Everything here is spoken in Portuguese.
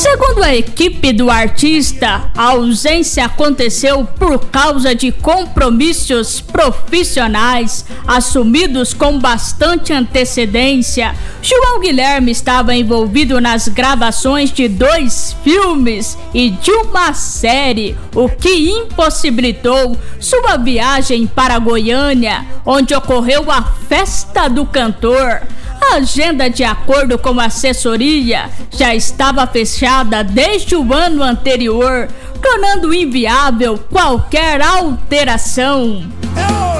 Segundo a equipe do artista, a ausência aconteceu por causa de compromissos profissionais assumidos com bastante antecedência. João Guilherme estava envolvido nas gravações de 2 filmes e de uma série, o que impossibilitou sua viagem para Goiânia, onde ocorreu a festa do cantor. A agenda, de acordo com a assessoria, já estava fechada desde o ano anterior, tornando inviável qualquer alteração.